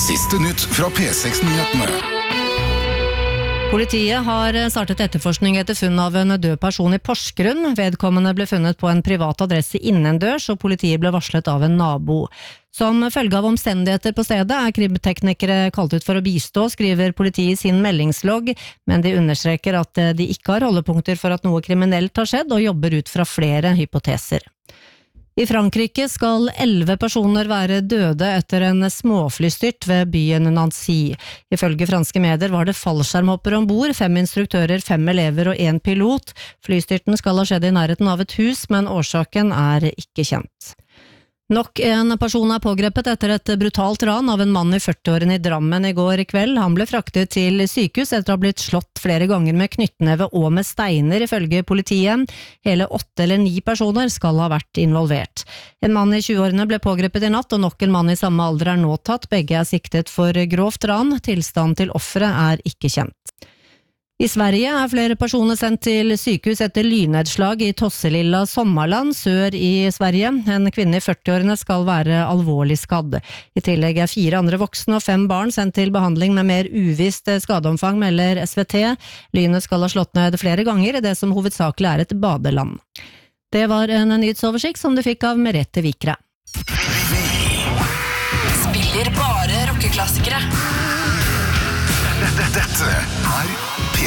Siste nytt fra P6-nyhetene. Politiet har startet etterforskning etter funn av en død person i Porsgrunn. Vedkommende ble funnet på en privat adresse innendørs, og politiet ble varslet av en nabo. Som følge av omstendigheter på stedet er krimteknikere kalt ut for å bistå, skriver politiet i sin meldingslogg, men de understreker at de ikke har holdepunkter for at noe kriminelt har skjedd, og jobber ut fra flere hypoteser. I Frankrike skal 11 personer være døde etter en småflystyrt ved byen Nancy. Ifølge franske medier var det fallskjermhopper ombord, 5 instruktører, 5 elever og 1 pilot. Flystyrten skal ha skjedd i nærheten av et hus, men årsaken er ikke kjent. Nok en person er pågrepet etter et brutalt ran av en mann i 40-årene i Drammen i går kveld. Han ble fraktet til sykehus etter å ha blitt slått flere ganger med knyttneve og med steiner, ifølge politiet. Hele 8 eller 9 personer skal ha vært involvert. En mann i 20-årene ble pågrepet i natt, og nok en mann i samme alder er nå tatt. Begge er siktet for grovt ran. Tilstand til offeret er ikke kjent. I Sverige er flere personer sendt til sykehus etter lynnedslag i Tosselilla Sommarland sør i Sverige. En kvinne i 40-årene skal være alvorlig skadd. I tillegg er 4 andre voksne og 5 barn sendt til behandling med mer uvisst skadeomfang, melder SVT. Lynet skal ha slått ned flere ganger i det som hovedsakelig er et badeland. Det var en nyhetsoversikt som du fikk av Merete Vikre. Spiller bare rockeklassikere. Dette er